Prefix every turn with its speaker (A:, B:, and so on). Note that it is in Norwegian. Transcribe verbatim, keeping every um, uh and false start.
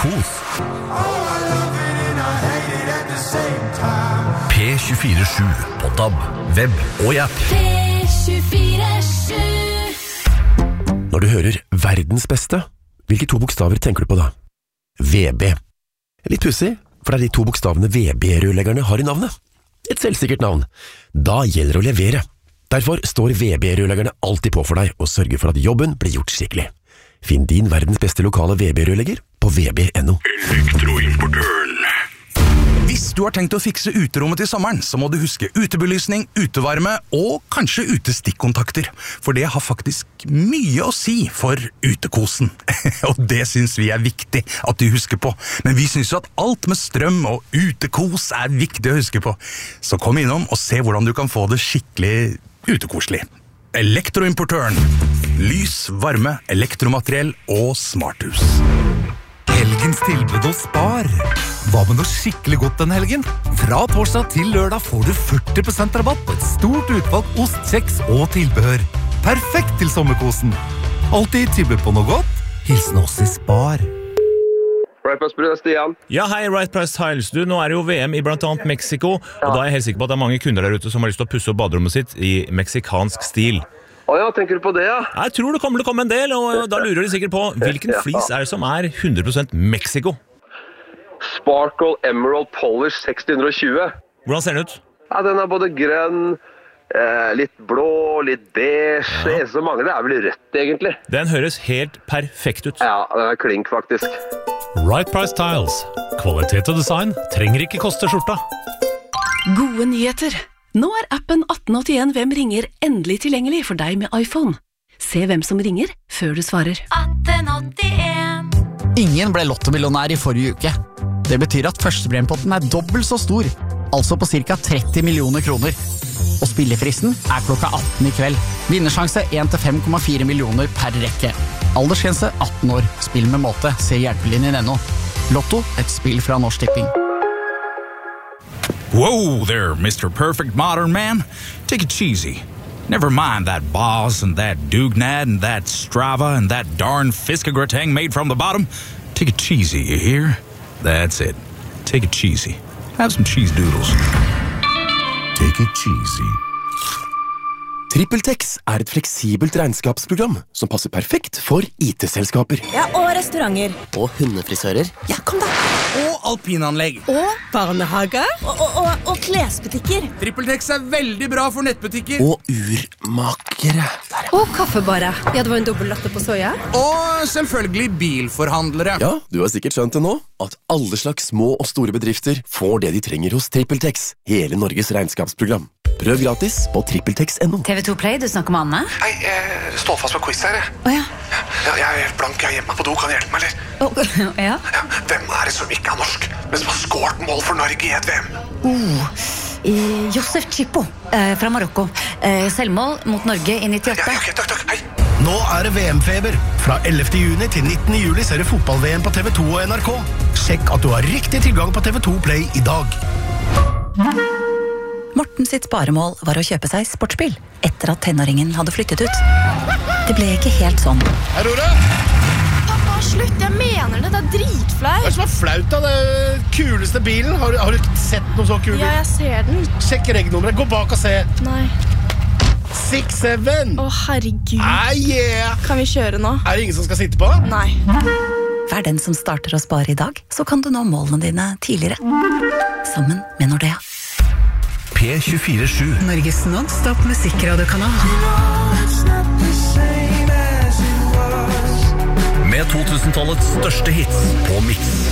A: kos. P tjuefire sju på D A B, web og i app.
B: P tjuefire sju.
C: Når du hører verdens beste, hvilke to bokstaver tenker du på da? V B. Litt pussig, for det er de to bokstavene V B-rørleggerne har i navnet. Et selvsikkert navn. Da gjelder det å levere. Derfor står V B-rørleggerne alltid på for deg og sørger for at jobben blir gjort skikkelig. Finn din verdens beste lokale V B-rørlegger på v b punktum no.
D: Elektroimportøren. Hvis du har tenkt å fikse uterommet til sommeren, så må du huske utebelysning, utevarme og kanskje utestikkontakter. For det har faktisk mye å si for utekosen. Og det synes vi er viktig at du husker på. Men vi synes jo at alt med strøm og utekos er viktig å huske på. Så kom innom og se hvordan du kan få det skikkelig utekoselig. Elektroimportøren. Lys, varme, elektromateriell og smarthus.
E: Helgens tilbud hos Spar. Hva med noe skikkelig godt den helgen? Fra torsdag til lørdag får du førti prosent rabatt på et stort utvalg ost, kjeks og tilbehør. Perfekt til sommerkosen. Alltid tilbud på noe godt. Hilsen oss i Spar.
F: Right Price Tiles, Stian.
G: Ja, hei, Right Price Tiles. Du, nå er det jo V M i blant annet Mexico, og da er jeg helt sikker på at det er mange kunder der ute som har lyst til å pusse opp baderommet sitt i meksikansk stil.
F: Åja, tenker du på det, ja?
G: Jeg tror det kommer til å komme en del, og da lurer de sikkert på hvilken flis er det som er hundre prosent Mexico?
F: Sparkle Emerald Polish seks hundre og tjue.
G: Hvordan ser den ut?
F: Ja, den er både grønn, eh, litt blå, litt beige.
G: Ja.
F: Det eneste som mangler, det er vel rødt, egentlig.
G: Den høres helt perfekt ut.
F: Ja, den er klink, faktisk.
H: Right Price Tiles. Kvalitet og design trenger ikke koste skjorta.
I: Gode nyheter! Nå er appen atten åttien Hvem ringer endelig tilgjengelig for deg med iPhone. Se hvem som ringer før du svarer.
B: atten åttien.
J: Ingen ble lottomillionær i forrige uke. Det betyr at førstepremiepotten er dobbelt så stor, altså på cirka tretti millioner kroner. Og spillefristen er klokka atten i kveld. Vinnersjanse en til fem komma fire millioner per rekke. Aldersgrense atten år. Spill med måte. Se hjelpelinjen ennå. Lotto, et spill fra Norsk Tipping.
D: Whoa there, Mister Perfect Modern Man. Take it cheesy. Never mind that Boss and that Dugnad and that Strava and that darn Fiskegrateng made from the bottom. Take it cheesy, you hear? That's it. Take it cheesy. Have some cheese doodles.
C: Take it cheesy. TrippelTex er et fleksibelt regnskapsprogram som passer perfekt for I T-selskaper.
K: Ja, og restauranter.
J: Og hundefrisører.
K: Ja, kom da.
D: Og alpinanlegg.
K: Og barnehager. Og, og, og, og klesbutikker.
D: TrippelTex er veldig bra for nettbutikker.
C: Og urmakere.
K: Og kaffebarer. Ja, det var en dobbelt latte på soja.
D: Og selvfølgelig bilforhandlere.
C: Ja, du har sikkert skjønt det nå, at alle slags små og store bedrifter får det de trenger hos TrippelTex, hele Norges regnskapsprogram. Prøv gratis på trippeltex punktum no.
L: T V to Play, du snakker med Anne?
M: Hei, jeg står fast på quiz her.
L: Åja. Oh,
M: ja. Jeg er helt blank, jeg er hjemme på do, kan du hjelpe meg, eller?
L: Oh, ja.
M: Ja. Hvem er det som ikke er norsk, men som har skåret mål for Norge i et V M?
L: Oh, eh, Josef Chippo, eh, fra Marokko. Eh, selvmål mot Norge i nittiåtte.
M: Ja, ja, ok, takk, takk, hei.
N: Nå er det V M-feber. Fra ellevte juni til nittende juli ser du fotball-V M på T V to og N R K. Sjekk at du har riktig tilgang på T V to Play i dag.
L: Morten sitt sparemål var å kjøpe seg sportsbil etter at tenåringen hadde flyttet ut. Det ble ikke helt sånn.
N: Hei, Rora!
K: Pappa, slutt, jeg mener det, det er dritflaut.
N: Hva er det som er flaut av det kuleste bilen? Har du, har du sett noe så kul?
K: Ja, jeg ser den.
N: Sjekk regnnummeret, gå bak og se.
K: Nei.
N: seks syv.
K: Å, herregud.
N: Ah, yeah.
K: Kan vi kjøre nå?
N: Er det ingen som skal sitte på?
K: Nei.
L: Vær den som starter å spare i dag, så kan du nå målene dine tidligere. Sammen med Nordea.
A: P tjuefire sju.
L: Norges non-stop musikkradiokanal.
A: Med to tusen-tallets største hits på Mix.